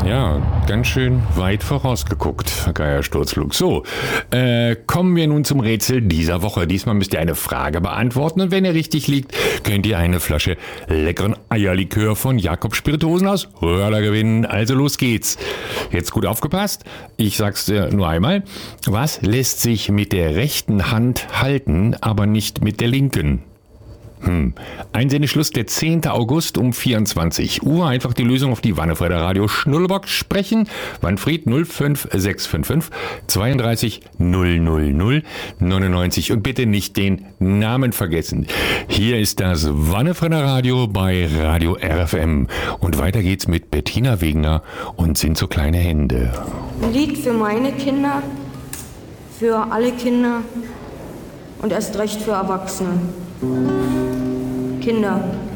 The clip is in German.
Ja, ganz schön weit vorausgeguckt, Geier Sturzflug. So, kommen wir nun zum Rätsel dieser Woche. Diesmal müsst ihr eine Frage beantworten und wenn ihr richtig liegt, könnt ihr eine Flasche leckeren Eierlikör von Jakob Spirituosen aus Röhrler gewinnen. Also los geht's. Jetzt gut aufgepasst. Ich sag's dir nur einmal. Was lässt sich mit der rechten Hand halten, aber nicht mit der linken? Einsendeschluss der 10. August um 24 Uhr. Einfach die Lösung auf die Wannefreier Radio Schnullerbox sprechen. Wanfried 05655 32 000 99 und bitte nicht den Namen vergessen. Hier ist das Wannefreier Radio bei Radio RFM und weiter geht's mit Bettina Wegner und Sind so kleine Hände. Ein Lied für meine Kinder, für alle Kinder und erst recht für Erwachsene. Kinder,